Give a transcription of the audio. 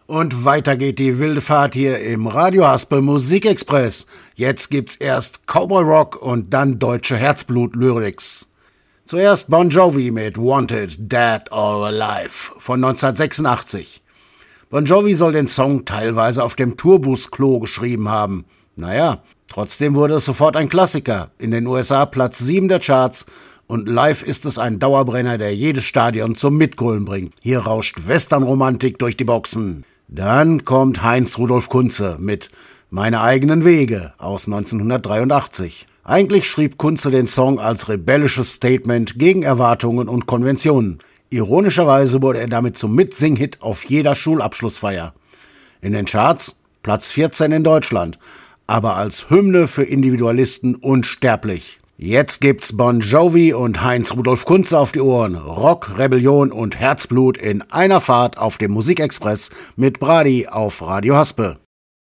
Und weiter geht die wilde Fahrt hier im Radio Haspel Musikexpress. Jetzt gibt's erst Cowboy Rock und dann deutsche Herzblut-Lyrics. Zuerst Bon Jovi mit Wanted, Dead or Alive von 1986. Bon Jovi soll den Song teilweise auf dem Tourbus-Klo geschrieben haben. Naja, trotzdem wurde es sofort ein Klassiker. In den USA Platz 7 der Charts. Und live ist es ein Dauerbrenner, der jedes Stadion zum Mitgrölen bringt. Hier rauscht Westernromantik durch die Boxen. Dann kommt Heinz Rudolf Kunze mit Meine eigenen Wege aus 1983. Eigentlich schrieb Kunze den Song als rebellisches Statement gegen Erwartungen und Konventionen. Ironischerweise wurde er damit zum Mitsing-Hit auf jeder Schulabschlussfeier. In den Charts Platz 14 in Deutschland, aber als Hymne für Individualisten unsterblich. Jetzt gibt's Bon Jovi und Heinz Rudolf Kunze auf die Ohren. Rock, Rebellion und Herzblut in einer Fahrt auf dem Musikexpress mit Brady auf Radio Haspel.